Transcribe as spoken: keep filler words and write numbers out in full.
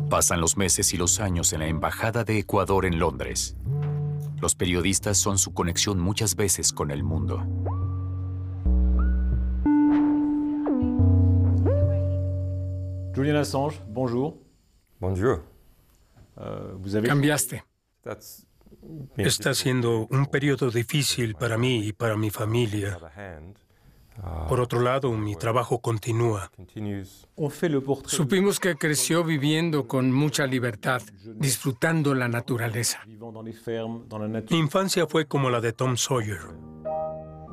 Pasan los meses y los años en la Embajada de Ecuador en Londres. Los periodistas son su conexión muchas veces con el mundo. Julian Assange, bonjour. Bonjour. Uh, vous avez... Cambiaste. That's Está siendo un periodo difícil para mí y para mi familia. Por otro lado, mi trabajo continúa. On fait le portrait. Supimos que creció viviendo con mucha libertad, disfrutando la naturaleza. Vivant dans les fermes, dans la Mi nature. infancia fue como la de Tom Sawyer.